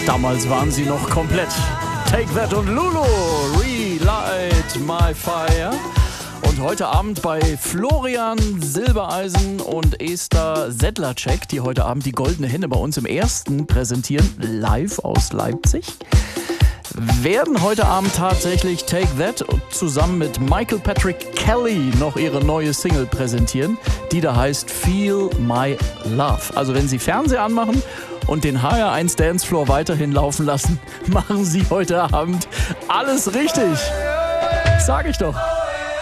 Damals waren sie noch komplett. Take That und Lulu, Relight My Fire. Und heute Abend bei Florian Silbereisen und Esther Sedlacek, die heute Abend die Goldene Henne bei uns im Ersten präsentieren, live aus Leipzig, werden heute Abend tatsächlich Take That zusammen mit Michael Patrick Kelly noch ihre neue Single präsentieren, die da heißt Feel My Love. Also wenn Sie Fernseher anmachen und den HR1 Dancefloor weiterhin laufen lassen, machen Sie heute Abend alles richtig. Sag ich doch.